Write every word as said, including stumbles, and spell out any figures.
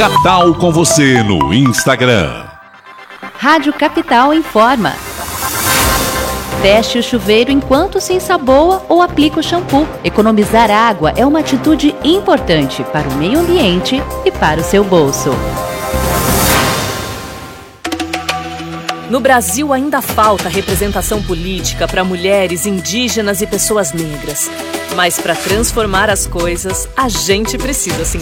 Capital com você no Instagram. Rádio Capital informa. Feche o chuveiro enquanto se ensaboa ou aplica o shampoo. Economizar água é uma atitude importante para o meio ambiente e para o seu bolso. No Brasil ainda falta representação política para mulheres, indígenas e pessoas negras. Mas para transformar as coisas, a gente precisa se